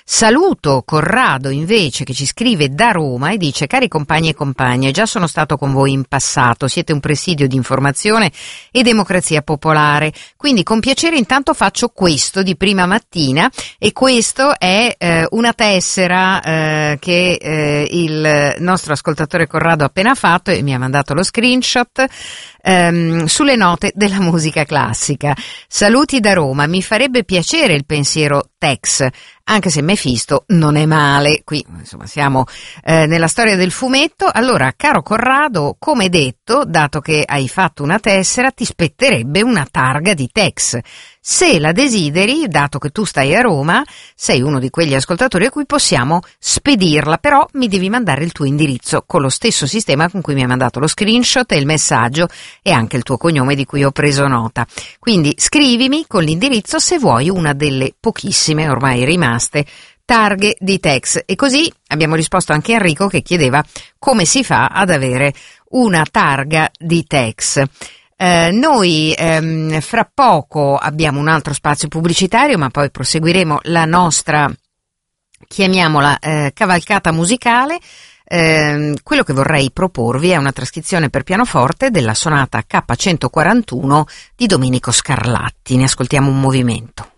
Saluto Corrado invece, che ci scrive da Roma e dice: cari compagni e compagne, già sono stato con voi in passato, siete un presidio di informazione e democrazia popolare, quindi con piacere intanto faccio questo di prima mattina, e questo è una tessera che il nostro ascoltatore Corrado ha appena fatto e mi ha mandato lo screenshot sulle note della musica classica. Saluti da Roma, mi farebbe piacere il pensiero Tex, anche se Mefisto non è male. Qui insomma siamo nella storia del fumetto. Allora, caro Corrado, come detto, dato che hai fatto una tessera, ti spetterebbe una targa di Tex. Se la desideri, dato che tu stai a Roma, sei uno di quegli ascoltatori a cui possiamo spedirla, però mi devi mandare il tuo indirizzo con lo stesso sistema con cui mi hai mandato lo screenshot e il messaggio e anche il tuo cognome di cui ho preso nota. Quindi scrivimi con l'indirizzo se vuoi una delle pochissime ormai rimaste targhe di Tex. E così abbiamo risposto anche a Enrico, che chiedeva come si fa ad avere una targa di Tex. Noi fra poco abbiamo un altro spazio pubblicitario, ma poi proseguiremo la nostra, chiamiamola, cavalcata musicale. Quello che vorrei proporvi è una trascrizione per pianoforte della sonata K141 di Domenico Scarlatti. Ne ascoltiamo un movimento.